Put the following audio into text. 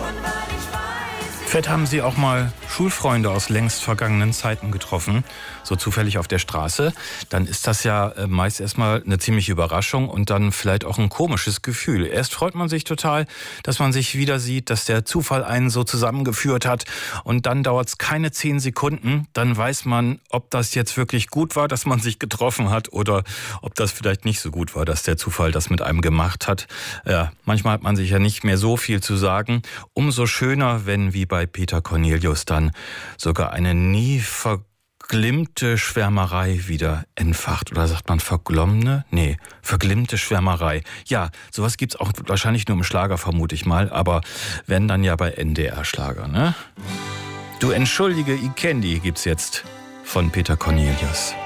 Vielleicht haben Sie auch mal Schulfreunde aus längst vergangenen Zeiten getroffen, so zufällig auf der Straße. Dann ist das ja meist erstmal eine ziemliche Überraschung und dann vielleicht auch ein komisches Gefühl. Erst freut man sich total, dass man sich wieder sieht, dass der Zufall einen so zusammengeführt hat. Und dann dauert es keine 10 Sekunden. Dann weiß man, ob das jetzt wirklich gut war, dass man sich getroffen hat oder ob das vielleicht nicht so gut war, dass der Zufall das mit einem gemacht hat. Ja, manchmal hat man sich ja nicht mehr so viel zu sagen. Umso schöner, wenn wie bei Peter Cornelius dann sogar eine nie verglimmte Schwärmerei wieder entfacht. Oder sagt man verglommene? Nee, verglimmte Schwärmerei. Ja, sowas gibt's auch wahrscheinlich nur im Schlager, vermute ich mal. Aber wenn, dann ja bei NDR-Schlager, ne? Du entschuldige, ich kenn die gibt's jetzt von Peter Cornelius.